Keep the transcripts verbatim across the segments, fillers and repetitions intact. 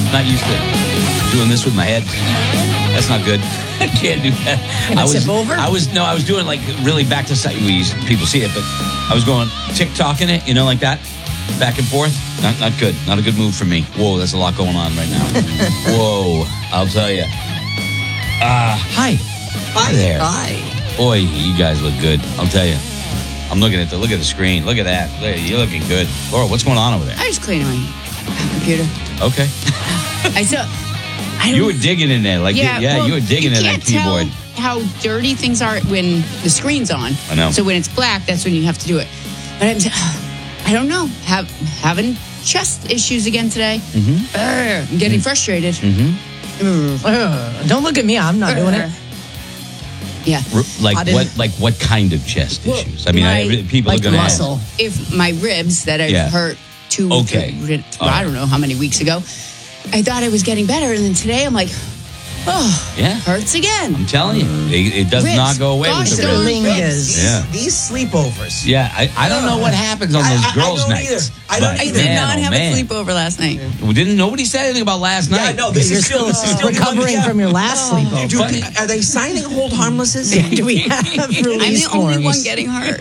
Not used to doing this with my head. That's not good. I can't do that. Can I was tip over? I was no, I was doing like really back to side. We used, people see it, but I was going TikToking it, you know, like that, back and forth. Not not good. Not a good move for me. Whoa, there's a lot going on right now. Whoa, I'll tell you. Uh, hi. Hi there. Hi. Boy, you guys look good. I'll tell you. I'm looking at the look at the screen. Look at that. You're looking good. Laura, what's going on over there? I was cleaning my computer. Okay. I saw. I You were digging in there, like yeah, yeah well, you were digging you in that can't tell keyboard. how dirty things are when the screen's on. I know. So when it's black, that's when you have to do it. But I'm, I don't know. Have having chest issues again today. Mm-hmm. Urgh, I'm getting frustrated. Mm-hmm. Uh, don't look at me. I'm not doing it. Yeah. R- like I didn't- what? Like what kind of chest Well, issues? I mean, my- I, people like are going to muscle. ask. If my ribs that I've Yeah. hurt two, Okay. three, All I right. don't know how many weeks ago, I thought I was getting better, and then today I'm like, oh, Yeah. hurts again. I'm telling you, it, it does Ribs. not go away Gosh, with the those ribs. Fingers. These, Yeah. these sleepovers. Yeah, I, I don't know what happens on I- those I- I girls' don't nights. either. I don't but I either. did man, not oh, have man. a sleepover last night. Well, didn't nobody say anything about last Yeah, night? no, this You're is still, still this is still recovering yeah. from your last sleepover. Do, Funny. are they signing hold harmlesses? Do we have I'm release the only forms? one getting hurt.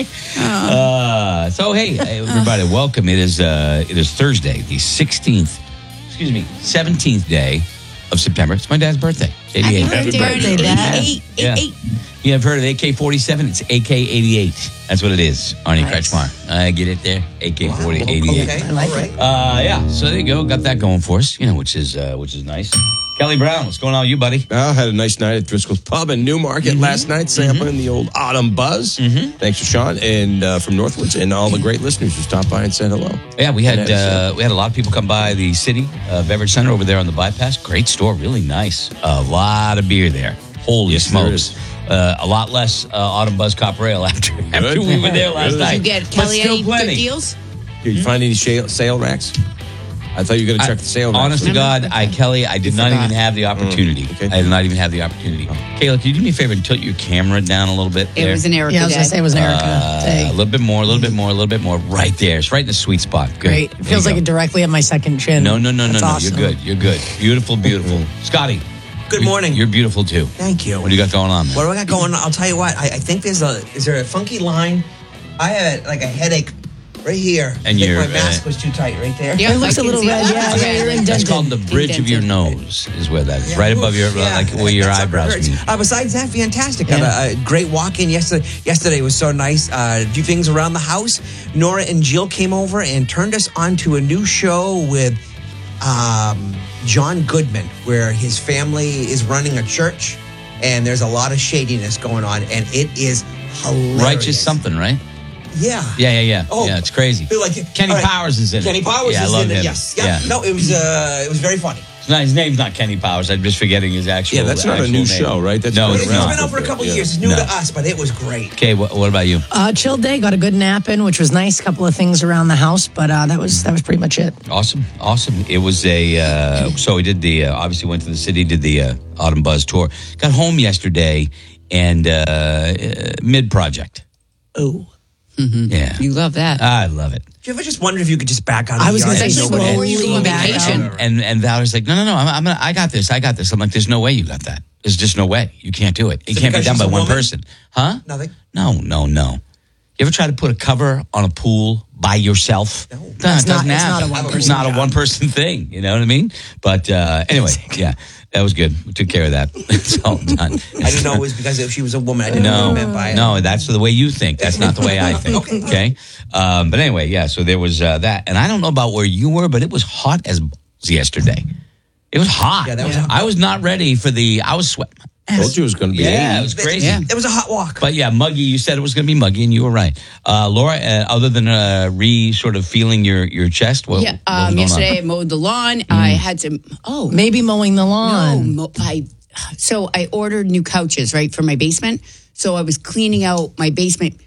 Uh, so hey, everybody, welcome. It is uh, it is Thursday, the sixteenth. Excuse me, seventeenth day of September. It's my dad's birthday. eighty-eight. Happy birthday, birthday, Dad. Eight, eight, Yeah. eight. You have heard of A K forty-seven? It's A K eighty-eight. That's what it is. Arnie Nice. Kretschmar. I get it there. A K forty eighty-eight. Okay, I like all right. Uh, yeah. So there you go. Got that going for us. You know, which is uh, which is nice. Kelly Brown, what's going on with you, buddy? I had a nice night at Driscoll's Pub in Newmarket Mm-hmm. last night, sampling the old Autumn Buzz. Mm-hmm. Thanks to Sean and uh, from Northwoods and all the great listeners who stopped by and said hello. Yeah, we had And that's, uh, we had a lot of people come by the city uh, beverage center over there on the bypass. Great store, really nice. A lot of beer there. Holy Yes, there smokes! is. Uh, a lot less uh, Autumn Buzz Copper Ale after after we were there last Good. night. You get But Kelly still any good plenty. deals? Did you find any sale, sale racks? I thought you were going to check the sale racks. Honest to God, I Kelly, I did not forgot. even have the opportunity. Mm, okay. I did not even have the opportunity. Kayla, can you do me a favor and tilt your camera down a little bit? It there? was an Erica Yeah, I was day. going to say it was an Erica Uh, day. a little bit more, a little bit more, a little bit more. Right there. It's right in the sweet spot. Good. Great. It There feels you like go. it directly at my second chin. No, no, no, no, That's no. awesome. You're good. You're good. Beautiful, beautiful. Scotty. Good you- morning. You're beautiful too. Thank you. What do you got going on, man? What do I got going on? I'll tell you what. I, I think there's a. Is there a funky line? I had like a headache right here. And I think you're, my mask uh, was too tight right there. Yeah, It looks I a can little see red. that. Yeah, Okay. yeah, you're That's indented. called the bridge of your nose, is where that is. Yeah. Right above your, Yeah. like where your That's upper eyebrows hurts. meet. Uh, besides that, fantastic. Yeah. Had a, a great walk-in yesterday. Yesterday was so nice. Uh, a few things around the house. Nora and Jill came over and turned us on to a new show with um, John Goodman, where his family is running a church, and there's a lot of shadiness going on, and it is hilarious. Righteous something, right? Yeah. Yeah, yeah, yeah. Oh, yeah, it's crazy. They're like Kenny all right. Powers is in Kenny it. Powers yeah, is I love in him. it. Yes. Yeah. Yeah. No, it was uh, it was very funny. It's not, his name's not Kenny Powers. I'm just forgetting his actual Yeah, that's not a actual new name. show, right? That's no, been it's It's around not. been out for a couple Yeah. years. It's new No. to us, but it was great. Okay, what, what about you? Uh, chill day. Got a good nap in, which was nice. Couple of things around the house, but uh, that was that was pretty much it. Awesome, awesome. It was a uh, so we did the uh, obviously went to the city, did the uh, Autumn Buzz tour. Got home yesterday and uh, uh, mid project. Oh, Yeah, You love that. I love it. Do you ever just wonder if you could just back out of I the was yard gonna and say nobody- slowly before you go on back vacation. out. And and Valerie's like, no, no, no, I'm, I'm gonna, I got this, I got this. I'm like, there's no way you got that. There's just no way. You can't do it. It Is it can't be because done she's by a one woman? person, huh? Nothing. No, no, no. You ever try to put a cover on a pool by yourself? No. No, it It's doesn't not- it's happen. not a one-person It's not a job. one person thing. You know what I mean? But uh, anyway, yeah, that was good. We took care of that. It's all done. I didn't know it was because if she was a woman. I didn't know No, what it meant by it. no, that's the way you think. That's not the way I think. Okay. Okay. Um, but anyway, yeah, so there was uh, that. And I don't know about where you were, but it was hot as balls yesterday. It was hot. Yeah, that was hot. I was not ready for the, I was sweating. Told you it was going to be Yeah, it eighty. was crazy. Yeah. It was a hot walk. But yeah, muggy. You said it was going to be muggy, and you were right. Uh, Laura, uh, other than uh, re sort of feeling your, your chest, what, yeah. what was Um, going yesterday on? I mowed the lawn. I had to. Oh, maybe mowing the no. lawn. Mo- I. So I ordered new couches right for my basement. So I was cleaning out my basement